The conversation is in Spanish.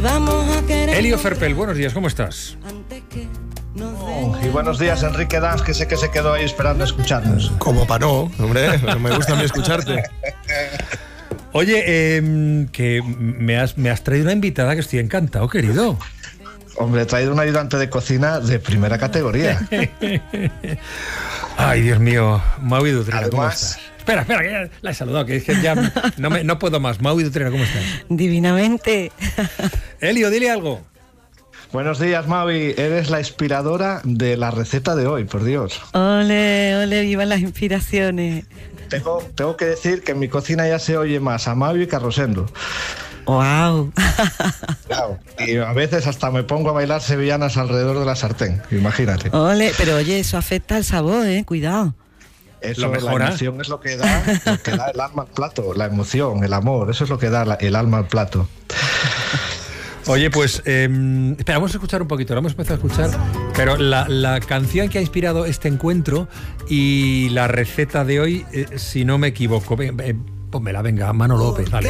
Elio Ferpel, buenos días, ¿cómo estás? Y buenos días, Enrique Dans, que sé que se quedó ahí esperando a escucharnos. Como para no, hombre, me gusta a mí escucharte. Oye, que me has traído una invitada que estoy encantado, querido. Hombre, he traído un ayudante de cocina de primera categoría. Ay, Dios mío, Maui Dutrera, ¿cómo Además... estás? Espera, que ya la he saludado, que es que ya no puedo más. Maui Dutrera, ¿cómo estás? Divinamente. Elio, dile algo. Buenos días, Mavi. Eres la inspiradora de la receta de hoy, por Dios. Ole, ole, vivan las inspiraciones. Tengo que decir que en mi cocina ya se oye más a Mavi que a Rosendo. ¡Wow! Claro, y a veces hasta me pongo a bailar sevillanas alrededor de la sartén, imagínate. Ole, pero oye, eso afecta al sabor, cuidado. Eso, ¿Lo mejora? la emoción es lo que da el alma al plato, la emoción, el amor, eso es lo que da el alma al plato. Oye, pues, espera, vamos a escuchar un poquito, lo hemos empezado a escuchar, pero la canción que ha inspirado este encuentro y la receta de hoy, si no me equivoco, pónmela, venga, Mano López, dale.